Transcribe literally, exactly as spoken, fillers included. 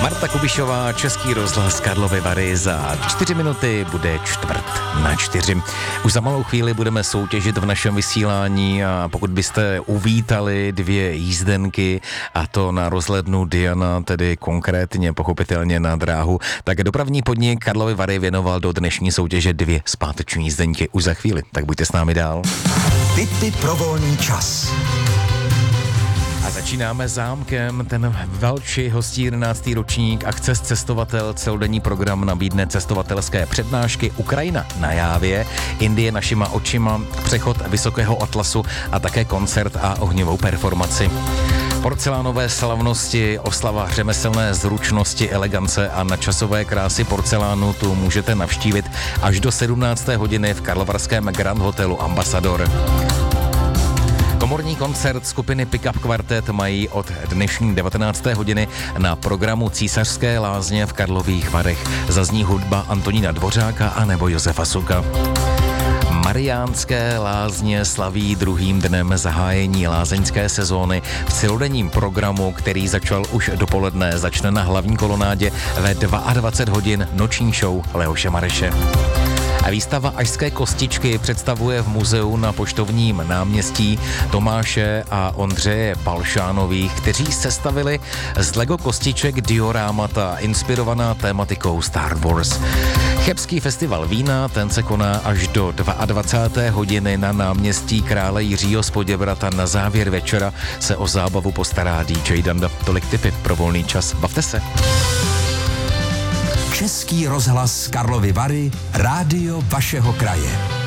Marta Kubišová, Český rozhlas, Karlovy Vary, za čtyři minuty bude čtvrt na čtyři. Už za malou chvíli budeme soutěžit v našem vysílání a pokud byste uvítali dvě jízdenky, a to na rozhlednu Diana, tedy konkrétně pochopitelně na dráhu, tak dopravní podnik Karlovy Vary věnoval do dnešní soutěže dvě zpáteční jízdenky už za chvíli. Tak buďte s námi dál. Tipy pro volný čas. A začínáme zámkem, ten Velči hostí jedenáctý ročník akce s cestovatel, celodenní program nabídne cestovatelské přednášky Ukrajina na Jávě, Indie našima očima, přechod Vysokého Atlasu a také koncert a ohnivou performaci. Porcelánové slavnosti, oslava řemeslné zručnosti, elegance a nadčasové krásy porcelánu tu můžete navštívit až do sedmnácté hodiny v karlovarském Grand Hotelu Ambassador. Komorní koncert skupiny Pick-up Quartet mají od dnešní devatenácté hodiny na programu Císařské lázně v Karlových Varech. Zazní hudba Antonína Dvořáka a nebo Josefa Suka. Mariánské lázně slaví druhým dnem zahájení lázeňské sezóny. V celodenním programu, který začal už dopoledne, začne na hlavní kolonádě ve dvacet dva hodin noční show Leoše Mareše. A výstava Ašské kostičky představuje v muzeu na Poštovním náměstí Tomáše a Ondřeje Balšánových, kteří sestavili z Lego kostiček diorámata inspirovaná tématikou Star Wars. Chebský festival vína, ten se koná až do dvacet dva hodiny na náměstí Krále Jiřího z Poděbrad a na závěr večera se o zábavu postará dý džej Danda. Tolik tipy pro volný čas. Bavte se. Český rozhlas Karlovy Vary, rádio vašeho kraje.